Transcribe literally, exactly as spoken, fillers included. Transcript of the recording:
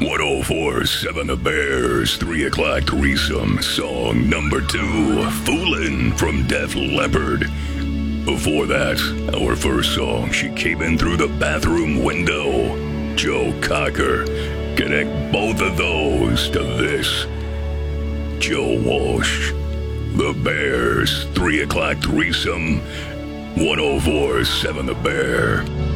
one oh four seven The Bears, three o'clock threesome, song number two, Foolin' from Def Leppard. Before that, our first song, She Came In Through the Bathroom Window, Joe Cocker. Connect both of those to this, Joe Walsh. The Bears, three o'clock threesome, one oh four seven The Bear.